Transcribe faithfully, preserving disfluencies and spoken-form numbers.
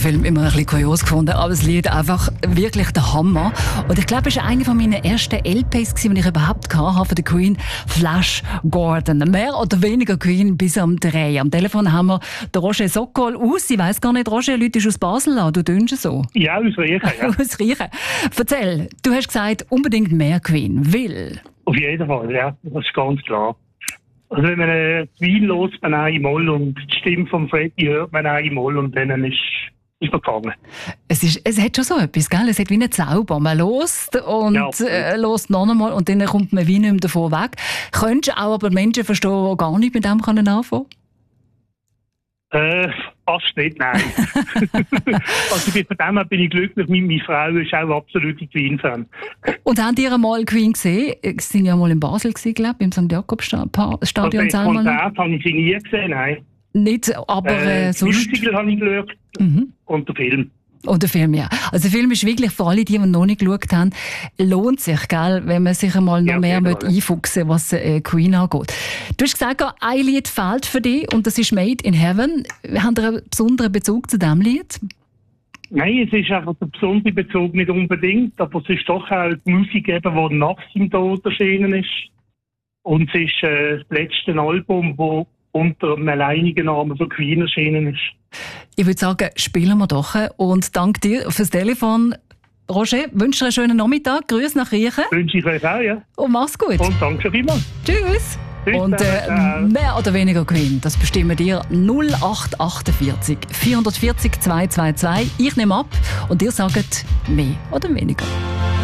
Film immer ein bisschen kurios gefunden, aber das Lied einfach wirklich der Hammer. Und ich glaube, es war einer meiner ersten L Ps, die ich überhaupt hatte, von der Queen, Flash Gordon. Mehr oder weniger Queen bis am drei. Am Telefon haben wir den Roger Sokol aus. Ich weiss gar nicht, Roger, Leute ist aus Basel an. Du tönst so. Ja, aus Riechen. Ja. Aus Riechen. Erzähl, du hast gesagt, unbedingt mehr Queen. Will? Auf jeden Fall, ja. Das ist ganz klar. Also wenn man äh, Queen los man auch im Moll und die Stimme von Freddie hört man auch im Moll und dann ist ist man gefangen. Es, ist, es hat schon so etwas, gell? Es hat wie einen Zauber. Man lost und ja, äh, lost noch einmal und dann kommt man wie nicht mehr davon weg. Könntest du auch aber Menschen verstehen, die gar nicht mit dem anfangen können? Äh, fast nicht, nein. Also von dem her bin ich glücklich. Meine Frau ist auch absolute Queen-Fan. Und habt ihr einmal Queen gesehen? Sie waren ja mal in Basel, glaube ich, im Sankt Jakobstadion. Also das Konzert habe ich sie nie gesehen, nein. Nicht, aber äh, äh, sonst... Musical habe ich geschaut mhm. und der Film. Und der Film, ja. Also der Film ist wirklich für alle, die, die noch nicht geschaut haben, lohnt sich, gell, wenn man sich einmal noch ja, mehr mit einfuchsen, was äh, Queen angeht. Du hast gesagt, ein Lied fehlt für dich und das ist Made in Heaven. Habt ihr einen besonderen Bezug zu diesem Lied? Nein, es ist einfach der besondere Bezug nicht unbedingt, aber es ist doch auch die Musik, eben, die nach seinem Tod erschienen ist. Und es ist äh, das letzte Album, das unter einem alleinigen Namen von Queen erschienen ist. Ich würde sagen, spielen wir doch. Und danke dir fürs Telefon. Roger, wünsche dir einen schönen Nachmittag. Grüß nach Riechen. Wünsche ich euch auch, ja. Und mach's gut. Und danke schon immer. Tschüss. Tschüss. Und äh, mehr oder weniger Queen, das bestimmen dir null acht achtundvierzig vierhundertvierzig zweihundertzweiundzwanzig. Ich nehme ab und ihr sagt mehr oder weniger.